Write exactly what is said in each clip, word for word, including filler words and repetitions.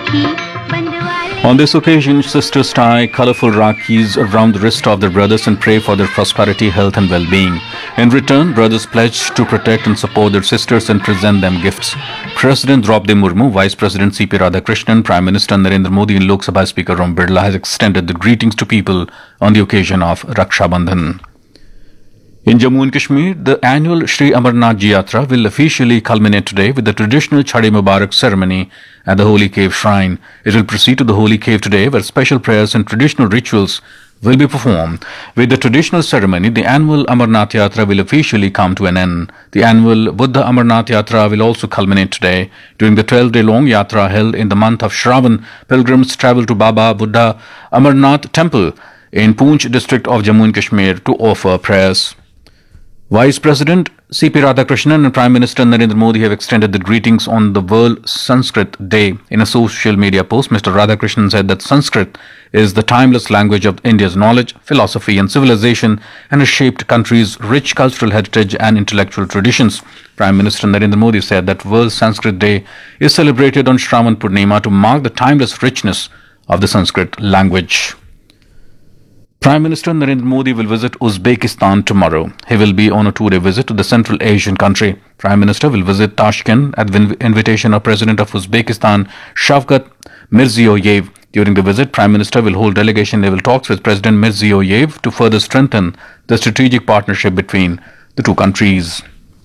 On this occasion, sisters tie colorful rakis around the wrist of their brothers and pray for their prosperity, health and well-being. In return, brothers pledge to protect and support their sisters and present them gifts. President Draupadi Murmu, Vice President C P Radhakrishnan, Prime Minister Narendra Modi and Lok Sabha Speaker Om Birla has extended the greetings to people on the occasion of Raksha Bandhan. In Jammu and Kashmir, the annual Shri Amarnath Ji Yatra will officially culminate today with the traditional Chhadi Mubarak ceremony at the Holy Cave Shrine. It will proceed to the Holy Cave today, where special prayers and traditional rituals will be performed. With the traditional ceremony, the annual Amarnath Yatra will officially come to an end. The annual Buddha Amarnath Yatra will also culminate today. During the twelve-day-long Yatra held in the month of Shravan, pilgrims travel to Baba Buddha Amarnath Temple in Poonch district of Jammu and Kashmir to offer prayers. Vice President C P Radhakrishnan and Prime Minister Narendra Modi have extended the greetings on the World Sanskrit Day. In a social media post, Mister Radhakrishnan said that Sanskrit is the timeless language of India's knowledge, philosophy and civilization and has shaped country's rich cultural heritage and intellectual traditions. Prime Minister Narendra Modi said that World Sanskrit Day is celebrated on Shravan Purnima to mark the timeless richness of the Sanskrit language. Prime Minister Narendra Modi will visit Uzbekistan tomorrow. He will be on a two-day visit to the Central Asian country. Prime Minister will visit Tashkent at the invitation of President of Uzbekistan, Shavkat Mirziyoyev. During the visit, Prime Minister will hold delegation-level talks with President Mirziyoyev to further strengthen the strategic partnership between the two countries.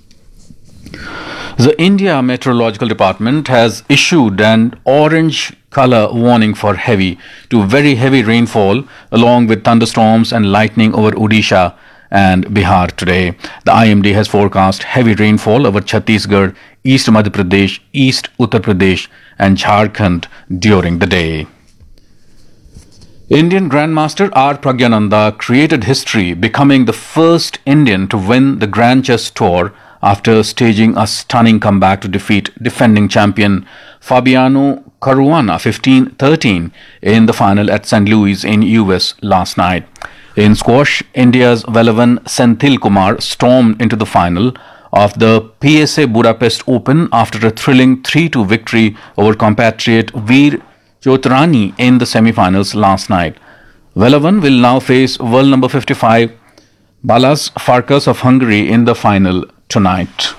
The India Meteorological Department has issued an orange color warning for heavy to very heavy rainfall along with thunderstorms and lightning over Odisha and Bihar today. The I M D has forecast heavy rainfall over Chhattisgarh, East Madhya Pradesh, East Uttar Pradesh and Jharkhand during the day. Indian Grandmaster R. Pragyananda created history, becoming the first Indian to win the Grand Chess Tour after staging a stunning comeback to defeat defending champion Fabiano Caruana fifteen thirteen in the final at Saint Louis in U S last night. In squash, India's Velavan Senthil Kumar stormed into the final of the P S A Budapest Open after a thrilling three two victory over compatriot Veer Chotrani in the semi-finals last night. Velavan will now face world number fifty-five Balázs Farkas of Hungary in the final tonight.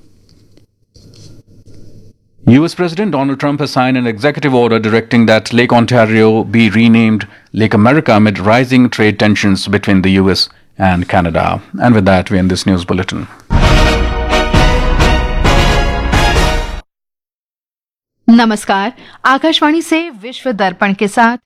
U S President Donald Trump has signed an executive order directing that Lake Ontario be renamed Lake America amid rising trade tensions between the U S and Canada. And with that, we end this news bulletin. नमस्कार, आकाशवाणी से विश्व दर्पण के साथ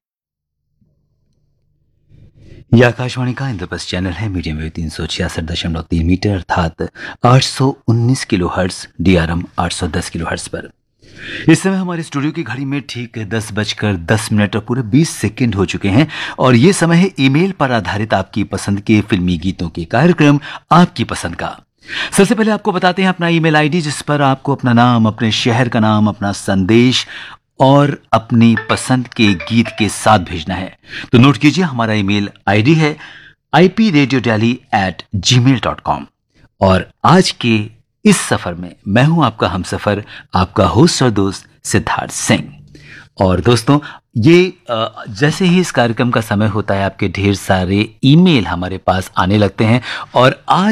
यह आकाशवाणी का Indraprastha channel है। Medium wave तीन सौ छियासठ दशमलव तीन मीटर अर्थात आठ सौ उन्नीस किलो हर्ट्ज, डीआरएम आठ सौ दस किलो हर्ट्ज पर। इस समय हमारे स्टूडियो की घड़ी में ठीक दस बजकर दस मिनट और पूरे बीस सेकंड हो चुके हैं और ये समय है ईमेल पर आधारित आपकी पसंद के फिल्मी गीतों के कार्यक्रम आपकी पसंद का। सबसे पहले आपको बताते हैं अपना ईमेल आईडी, जिस पर आपको अपना नाम, अपने शहर का नाम, अपना संदेश और अपनी पसंद के गीत के साथ भेजना है। तो नोट कीजिए, हमारा ईमेल आईडी है I P radio daily eight ji mail dot com. और आज के इस सफर में मैं हूं आपका हमसफर, आपका होस्ट और दोस्त सिद्धार्थ सिंह। और दोस्तों, ये जैसे ही इस कार्यक्रम का समय होता है, आपके ढेर सारे ईमेल हमारे पास आने लगते हैं और आज